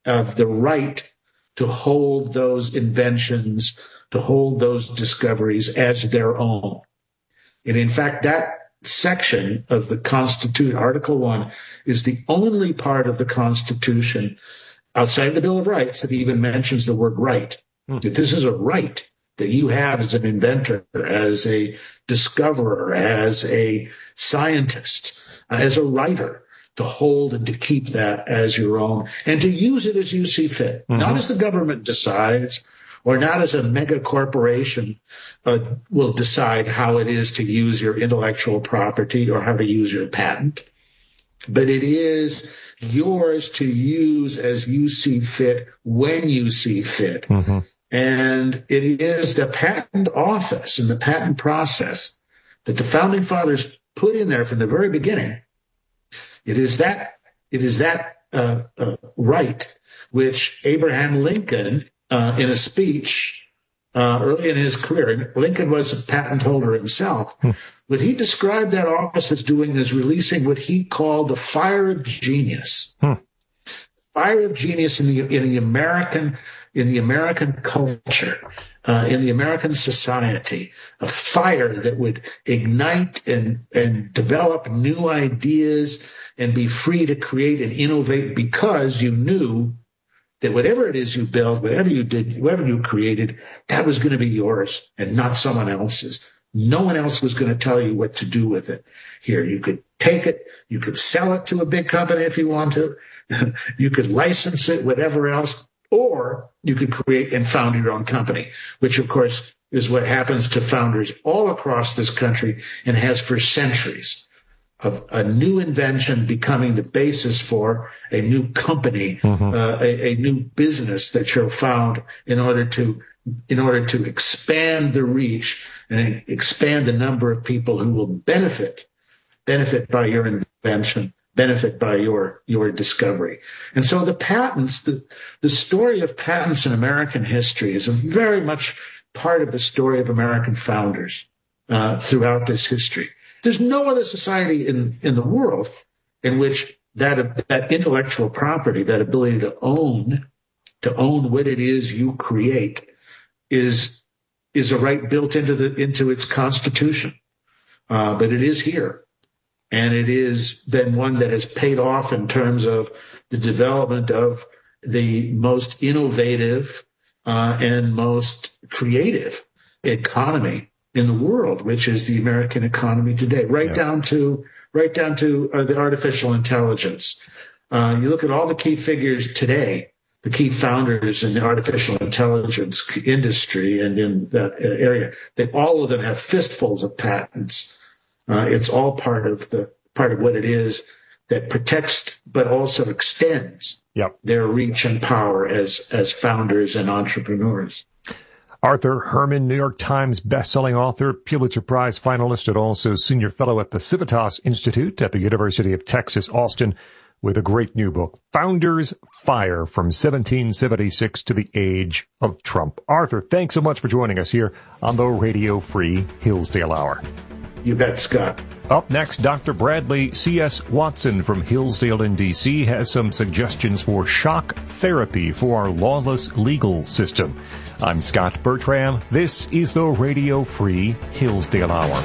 of the right to hold those inventions, to hold those discoveries as their own. And in fact, that section of the Constitution, Article 1, is the only part of the Constitution outside the Bill of Rights that even mentions the word right. That this is a right that you have as an inventor, as a discoverer, as a scientist, as a writer, to hold and to keep that as your own and to use it as you see fit, not as the government decides or not as a mega corporation will decide how it is to use your intellectual property or how to use your patent, but it is yours to use as you see fit when you see fit. And it is the patent office and the patent process that the founding fathers put in there from the very beginning. It is that right which Abraham Lincoln, in a speech early in his career, and Lincoln was a patent holder himself, what he described that office as doing is releasing what he called the fire of genius. Fire of genius in the American culture, in the American society, a fire that would ignite and develop new ideas and be free to create and innovate because you knew that whatever it is you built, whatever you did, whatever you created, that was going to be yours and not someone else's. No one else was going to tell you what to do with it. Here, you could take it, you could sell it to a big company if you want to, you could license it, whatever else, or you could create and found your own company, which of course is what happens to founders all across this country and has for centuries, of a new invention becoming the basis for a new company, a new business that you're found in order to expand the reach and expand the number of people who will benefit by your invention, benefit by your discovery. And so the patents, the story of patents in American history is a very much part of the story of American founders throughout this history. There's no other society in the world in which that intellectual property, that ability to own what it is you create, is a right built into its constitution. But it is here. And it has been one that has paid off in terms of the development of the most innovative and most creative economy in the world, which is the American economy today, right down to the artificial intelligence. You look at all the key figures today, the key founders in the artificial intelligence industry and in that area, that all of them have fistfuls of patents. It's all part of what it is that protects but also extends their reach and power as founders and entrepreneurs. Arthur Herman, New York Times bestselling author, Pulitzer Prize finalist, and also senior fellow at the Civitas Institute at the University of Texas, Austin, with a great new book, Founders Fire, from 1776 to the Age of Trump. Arthur, thanks so much for joining us here on the Radio Free Hillsdale Hour. You bet, Scott. Up next, Dr. Bradley C.S. Watson from Hillsdale in D.C. has some suggestions for shock therapy for our lawless legal system. I'm Scott Bertram. This is the Radio Free Hillsdale Hour.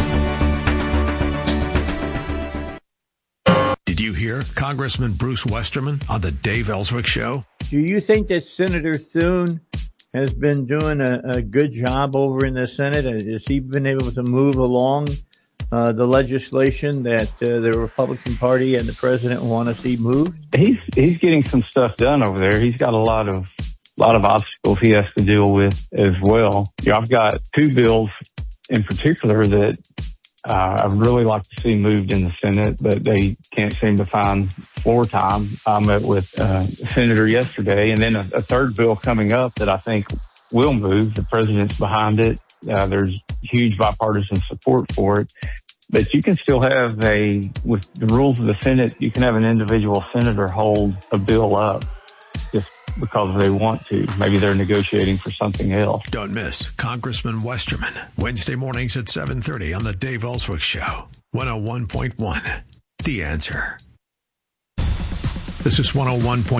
Did you hear Congressman Bruce Westerman on the Dave Ellswick Show? Do you think that Senator Thune has been doing a good job over in the Senate? Has he been able to move along the legislation that the Republican Party and the president want to see moved? He's getting some stuff done over there. He's got a lot of obstacles he has to deal with as well. I've got two bills in particular that I'd really like to see moved in the Senate, but they can't seem to find floor time. I met with a senator yesterday, and then a third bill coming up that I think will move. The president's behind it. There's huge bipartisan support for it. But you can still have with the rules of the Senate, you can have an individual senator hold a bill up just because they want to. Maybe they're negotiating for something else. Don't miss Congressman Westerman, Wednesday mornings at 7:30 on the Dave Ellswick Show, 101.1. The Answer. This is 101.